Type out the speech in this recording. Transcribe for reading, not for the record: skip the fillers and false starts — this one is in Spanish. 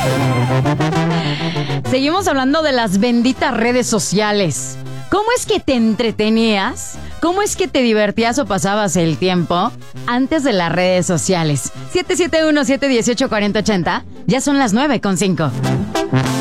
Seguimos hablando de las benditas redes sociales. ¿Cómo es que te entretenías? ¿Cómo es que te divertías o pasabas el tiempo antes de las redes sociales? 771-718-4080. Ya son las 9:05.